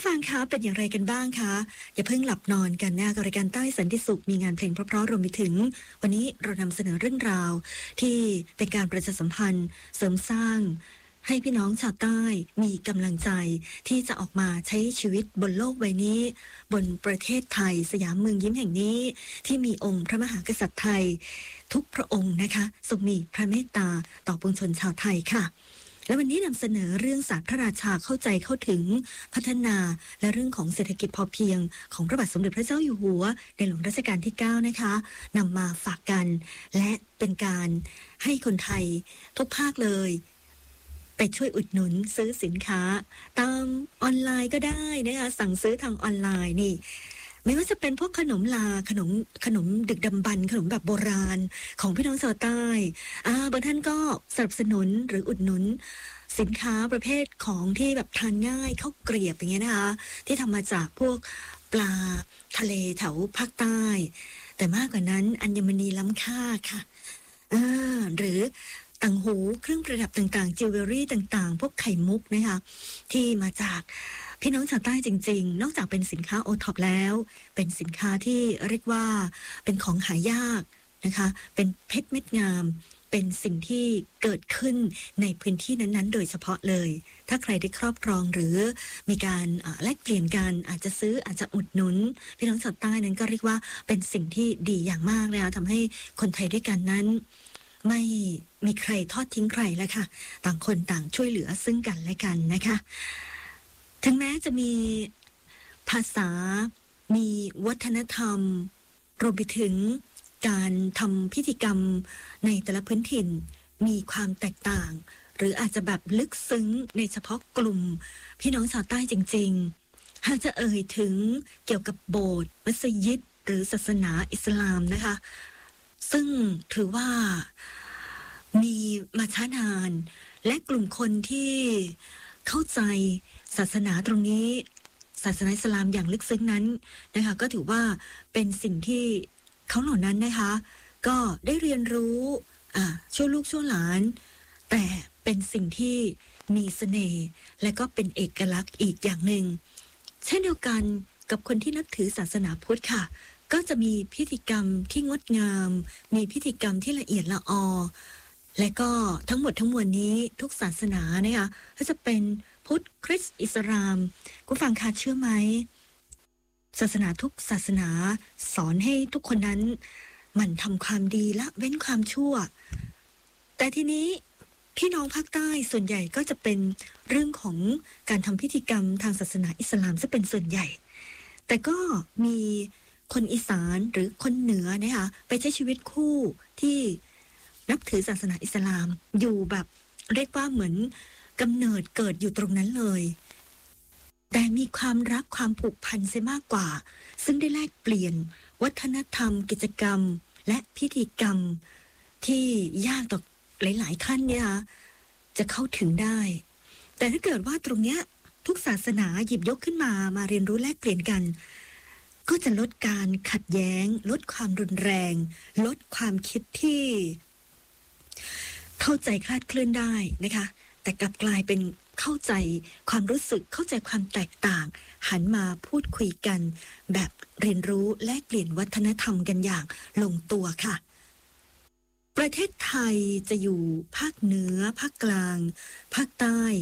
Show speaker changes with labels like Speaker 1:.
Speaker 1: ฟังคะเป็นอย่างไรกันบ้างคะอย่าเพิ่งหลับนอนกันนะกับรายการใต้สันติสุขมีงานเพลงเพราะๆรวมไปถึงวันนี้เรานำเสนอเรื่องราวที่เป็นการประชาสัมพันธ์เสริมสร้างให้พี่น้องชาวใต้มีกำลังใจที่จะออกมาใช้ชีวิตบนโลกใบนี้บนประเทศไทยสยามเมืองยิ้มแห่งนี้ที่มีองค์พระมหากษัตริย์ไทยทุกพระองค์นะคะทรงมีพระเมตตาต่อปวงชนชาวไทยค่ะและวันนี้นำเสนอเรื่องศาสตร์พระราชาเข้าใจเข้าถึงพัฒนาและเรื่องของเศรษฐกิจพอเพียงของพระบาทสมเด็จพระเจ้าอยู่หัวในหลวงรัชกาลที่9นะคะนำมาฝากกันและเป็นการให้คนไทยทุกภาคเลยไปช่วยอุดหนุนซื้อสินค้าตามออนไลน์ก็ได้นะคะสั่งซื้อทางออนไลน์นี่ไม่ว่าจะเป็นพวกขนมลาขนมดึกดำบรรพ์ขนมแบบโบราณของพี่น้องชาวใต้บางท่านก็สนับสนุนหรืออุดหนุนสินค้าประเภทของที่แบบทานง่ายข้าวเกรียบอย่างเงี้ยนะคะที่ทำมาจากพวกปลาทะเลแถวภาคใต้แต่มากกว่านั้นอัญมณีล้ำค่าค่ะหรือต่างหูเครื่องประดับต่างๆจิวเวลรี่ต่างๆพวกไข่มุกนะคะที่มาจากพี่น้องชาวใต้จริงๆนอกจากเป็นสินค้าโอท็อปแล้วเป็นสินค้าที่เรียกว่าเป็นของหายากนะคะเป็นเพชรเม็ดงามเป็นสิ่งที่เกิดขึ้นในพื้นที่นั้นๆโดยเฉพาะเลยถ้าใครได้ครอบครองหรือมีการแลกเปลี่ยนกันอาจจะซื้ออาจจะอุดหนุนพี่น้องชาวใต้นั้นก็เรียกว่าเป็นสิ่งที่ดีอย่างมากเลยทำให้คนไทยด้วยกันนั้นไม่มีใครทอดทิ้งใครแล้วค่ะต่างคนต่างช่วยเหลือซึ่งกันและกันนะคะถึงแม้จะมีภาษามีวัฒนธรรมรวมไปถึงการทำพิธีกรรมในแต่ละพื้นถิ่นมีความแตกต่างหรืออาจจะแบบลึกซึ้งในเฉพาะกลุ่มพี่น้องชาวใต้จริงๆหากจะเอ่ยถึงเกี่ยวกับโบสถ์มัสยิดหรือศาสนาอิสลามนะคะซึ่งถือว่ามีมาช้านานและกลุ่มคนที่เข้าใจศาสนาตรงนี้ศาสนาอิสลามอย่างลึกซึ้งนั้นนะคะก็ถือว่าเป็นสิ่งที่เขาเหล่านั้นนะคะก็ได้เรียนรู้ชั่วลูกชั่วหลานแต่เป็นสิ่งที่มีเสน่ห์และก็เป็นเอกลักษณ์อีกอย่างหนึ่งเช่นเดียวกันกับคนที่นับถือศาสนาพุทธค่ะก็จะมีพิธีกรรมที่งดงามมีพิธีกรรมที่ละเอียดละออและก็ทั้งหมดทั้งมวลนี้ทุกศาสนานะคะก็จะเป็นพุทธคริสต์อิสลามคุณฟังค่ะเชื่อไหมศาสนาทุกศาสนาสอนให้ทุกคนนั้นหมั่นทำความดีละเว้นความชั่วแต่ทีนี้พี่น้องภาคใต้ส่วนใหญ่ก็จะเป็นเรื่องของการทำพิธีกรรมทางศาสนาอิสลามซึ่งเป็นส่วนใหญ่แต่ก็มีคนอีสานหรือคนเหนือนะคะไปใช้ชีวิตคู่ที่นับถือศาสนาอิสลามอยู่แบบเรียกว่าเหมือนกำเนิดเกิดอยู่ตรงนั้นเลยแต่มีความรักความผูกพันเสียมากกว่าซึ่งได้แลกเปลี่ยนวัฒนธรรมกิจกรรมและพิธีกรรมที่ยากต่อหลายๆขั้นเนี่ยจะเข้าถึงได้แต่ถ้าเกิดว่าตรงเนี้ยทุกศาสนาหยิบยกขึ้นมาเรียนรู้แลกเปลี่ยนกันก็จะลดการขัดแย้งลดความรุนแรงลดความคิดที่เข้าใจคลาดเคลื่อนได้นะคะแต่กลับกลายเป็นเข้าใจความรู้สึกเข้าใจความแตกต่างหันมาพูดคุยกันแบบเรียนรู้แลกเปลี่ยนวัฒนธรรมกันอย่างลงตัวค่ะประเทศไทยจะอยู่ภาคเหนือภาคกลางภาคใต้